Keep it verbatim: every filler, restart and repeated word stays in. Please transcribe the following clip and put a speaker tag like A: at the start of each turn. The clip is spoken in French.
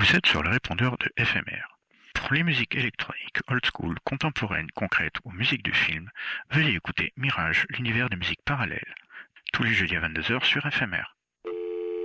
A: Vous êtes sur le répondeur de F M R. Pour les musiques électroniques, old school, contemporaines, concrètes ou musique de film, veuillez écouter Mirage, l'univers des musiques parallèles. Tous les jeudis à vingt-deux heures sur F M R.